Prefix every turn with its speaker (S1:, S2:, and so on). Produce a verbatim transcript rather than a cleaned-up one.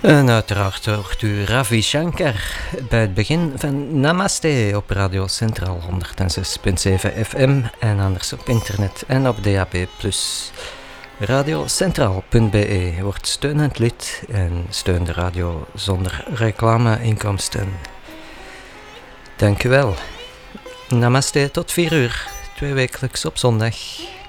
S1: En uiteraard hoort u Ravi Shankar bij het begin van Namaste op Radio Centraal honderdzes komma zeven F M en anders op internet en op D A B plus. radiocentraal punt b e wordt steunend lid en steun de radio zonder reclame-inkomsten. Dank u wel. Namaste tot vier uur, twee wekelijks op zondag.